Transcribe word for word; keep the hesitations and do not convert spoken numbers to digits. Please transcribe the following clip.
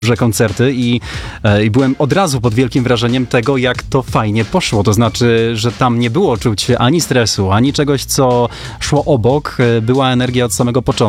duże koncerty i, e, i byłem od razu pod wielkim wrażeniem tego, jak to fajnie poszło. To znaczy, że tam nie było czuć ani stresu, ani czegoś, co szło obok. Była energia od samego początku.